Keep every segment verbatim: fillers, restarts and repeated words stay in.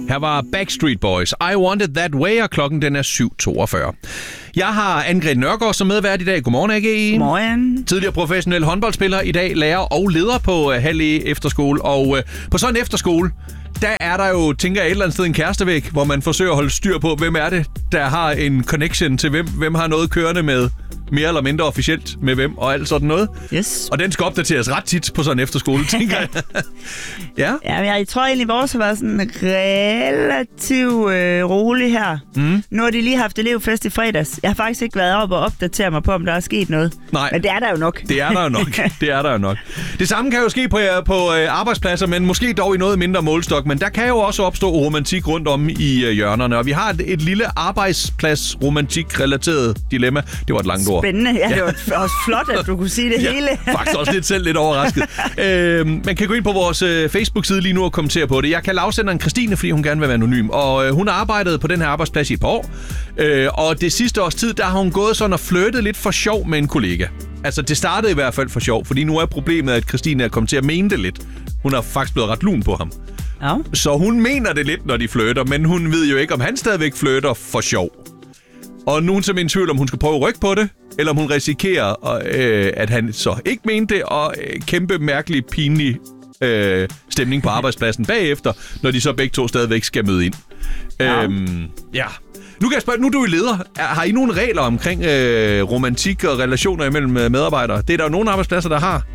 Her var Backstreet Boys. I Want It That Way, og klokken den er syv toogfyrre. Jeg har Anne-Grethe Nørgaard som medvært i dag. Godmorgen, A G. Godmorgen. Tidligere professionel håndboldspiller, i dag lærer og leder på uh, Halli Efterskole. Og uh, på sådan en efterskole, der er der jo, tænker jeg, et eller andet sted en kærestevæg, hvor man forsøger at holde styr på, hvem er det, der har en connection til hvem, hvem har noget kørende med mere eller mindre officielt med hvem, og alt sådan noget. Yes. Og den skal opdateres ret tit på sådan en efterskole, tænker jeg. Ja. Ja, men jeg tror egentlig, vores har været sådan relativt øh, rolig her. Mm. Nu har de lige haft elevfest i fredags. Jeg har faktisk ikke været oppe og opdatere mig på, om der er sket noget. Nej. Men det er der jo nok. Det er der jo nok. Det er der jo nok. Det samme kan jo ske på, på arbejdspladser, men måske dog i noget mindre målstok. Men der kan jo også opstå romantik rundt om i hjørnerne. Og vi har et, et lille arbejdsplads-romantik-relateret dilemma. Det var et langt ord. Spændende. Ja, det var også flot, at du kunne sige det ja, hele. Faktisk også lidt selv lidt overrasket. øh, man kan gå ind på vores øh, Facebook-side lige nu og kommentere på det. Jeg kalder afsenderen Christine, fordi hun gerne vil være anonym. Og øh, hun har arbejdet på den her arbejdsplads i et par år. Øh, og det sidste års tid, der har hun gået sådan og flirtet lidt for sjov med en kollega. Altså, det startede i hvert fald for sjov, fordi nu er problemet, at Christine er kommet til at mene det lidt. Hun er faktisk blevet ret lun på ham. Ja. Så hun mener det lidt, når de flirter, men hun ved jo ikke, om han stadigvæk flirter for sjov. Og nu er hun simpelthen i tvivl, om hun skal prøve at rykke på det, eller om hun risikerer, øh, at han så ikke mente det, og øh, kæmpe, mærkelig, pinlig øh, stemning på arbejdspladsen bagefter, når de så begge to stadigvæk skal møde ind. Ja. Øhm, ja. Nu kan jeg spørge, nu er du leder. Har I nogle regler omkring øh, romantik og relationer imellem medarbejdere? Det er der jo nogle arbejdspladser, der har.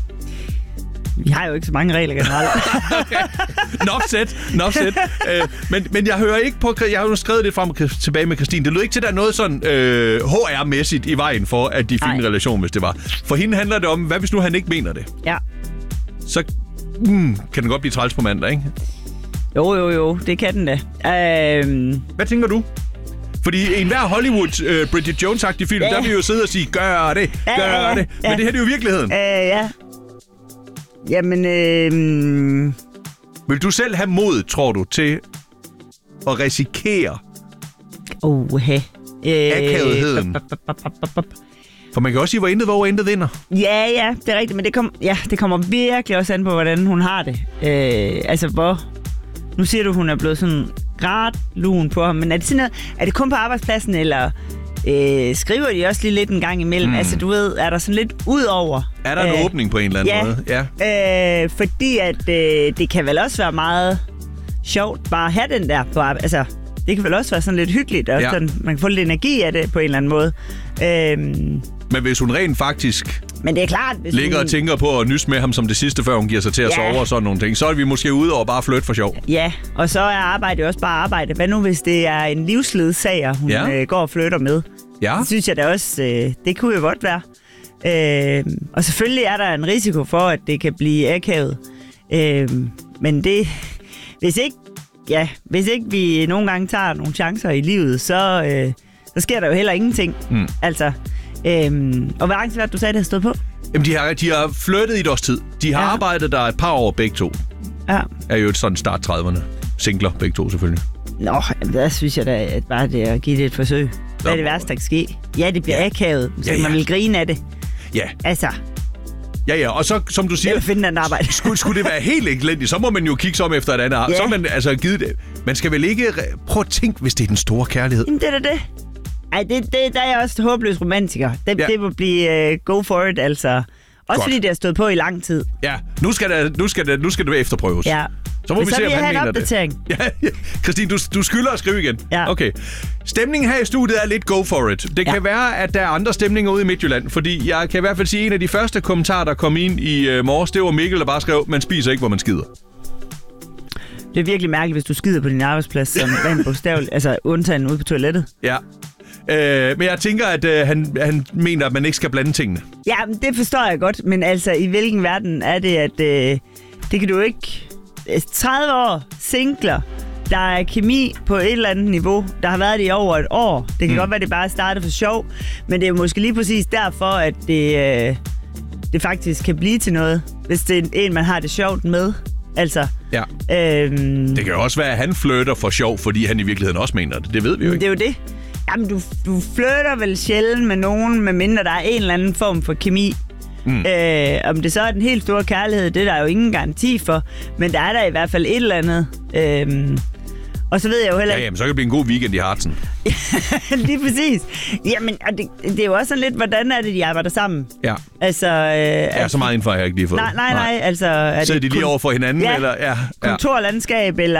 Vi har jo ikke så mange regler generelt. Okay. Nok sæt, nok sæt. øh, men, men jeg hører ikke på... Jeg har jo skrevet det frem og tilbage med Christine. Det lød ikke til, at der er noget sådan øh, H R-mæssigt i vejen for, at de fik en relation, hvis det var. For hende handler det om, hvad hvis nu han ikke mener det? Ja. Så mm, kan den godt blive træls på mandag, ikke? Jo, jo, jo. Det kan den da. Øhm... Hvad tænker du? Fordi i enhver Hollywood uh, Bridget Jones-agtig film, ja. Der vil jo sidde og sige, gør det, gør ja, ja, ja. det. Men ja. Det her det er jo virkeligheden. Øh, ja. Jamen, øh... Vil du selv have mod, tror du, til at risikere Oha. Øh... akavetheden? For man kan også sige, hvor intet hvor intet vinder. Ja, ja, det er rigtigt, men det, kom, ja, det kommer virkelig også an på, hvordan hun har det. Øh, altså, hvor... Nu siger du, hun er blevet sådan ret lun på ham, men er det sådan noget, er det kun på arbejdspladsen, eller øh, skriver de også lige lidt en gang imellem? Mm. Altså, du ved, er der sådan lidt ud over? Er der en øh, åbning på en eller anden ja, måde? Ja, øh, fordi at øh, det kan vel også være meget sjovt bare at have den der på arbejde. Altså, det kan vel også være sådan lidt hyggeligt, og ja. Sådan, man kan få lidt energi af det på en eller anden måde. Øh, Men hvis hun rent faktisk men det er klart, hvis ligger hun... og tænker på at nys med ham som det sidste, før hun giver sig til at ja. sove og sådan nogle ting, så er vi måske ude over bare flytte for sjov. Ja, og så er arbejde jo også bare arbejde. Hvad nu, hvis det er en livsledsager, hun ja. øh, går og flytter med? Ja. Så synes jeg da også, øh, det kunne jo godt være. Øh, og selvfølgelig er der en risiko for, at det kan blive akavet. Øh, men det... Hvis ikke, ja, hvis ikke vi nogle gange tager nogle chancer i livet, så, øh, så sker der jo heller ingenting. Mm. Altså... Øhm, og hvor lang tid var det, du sagde, det har stået på? Jamen, de har, de har flyttet i et års tid. De har ja. arbejdet der et par år begge to. Ja. Er jo et sådan start trediverne. Singler begge to, selvfølgelig. Nå, der synes jeg da, at bare det at give det et forsøg. Hvad er det værste, der kan ske? Ja, det bliver ja. akavet. Så ja, ja. man vil grine af det. Ja. Altså... Ja, ja, og så, som du siger... Eller finde et arbejde. skulle, skulle det være helt elendigt, så må man jo kigge sig om efter et andet arbejde. Ja. Så er man altså givet det. Man skal vel ikke... Prøv at tænke, hvis det er den store kærlighed. Jamen, det er det. Ej, det, det, der er jeg også håbløs romantiker. Det, ja. det må blive uh, go for it, altså. Også godt. Fordi det har stået på i lang tid. Ja, nu skal det, nu skal det, nu skal det efterprøves. Ja. Så må Men vi så se, om han mener opdatering. det. Ja, ja. Christine, du, du skylder at skrive igen. Ja. Okay. Stemningen her i studiet er lidt go for it. Det ja. kan være, at der er andre stemninger ude i Midtjylland, fordi jeg kan i hvert fald sige, at en af de første kommentarer, der kom ind i uh, morges, det var Mikkel, der bare skrev, man spiser ikke, hvor man skider. Det er virkelig mærkeligt, hvis du skider på din arbejdsplads, som rent bogstaveligt, altså undtagen ude på toilettet. Ja. Øh, men jeg tænker, at øh, han, han mener, at man ikke skal blande tingene. Ja, det forstår jeg godt, men altså, i hvilken verden er det, at øh, det kan du ikke... tredive år, singler, der er kemi på et eller andet niveau, der har været det i over et år. Det kan mm. godt være, det bare startede for sjov, men det er jo måske lige præcis derfor, at det, øh, det faktisk kan blive til noget, hvis det er en, man har det sjovt med. Altså, ja. øhm, det kan jo også være, at han flytter for sjov, fordi han i virkeligheden også mener det. Det ved vi jo ikke. Det er jo det. Jamen, du, du flytter vel sjældent med nogen, medmindre der er en eller anden form for kemi. Mm. Øh, om det så er den helt store kærlighed, det er der jo ingen garanti for. Men der er der i hvert fald et eller andet, øh, Og så ved jeg jo heller Ja, ikke... jamen, så kan det blive en god weekend i Hartsen. Lige præcis. Jamen, og det, det er jo også sådan lidt, hvordan er det, de arbejder sammen? Ja. Altså... Øh, Ja, så meget info har jeg ikke lige fået. Nej, nej, nej. Altså, er Sidder det de lige kun- over for hinanden? Ja. Eller? Ja, ja. kontorlandskab, eller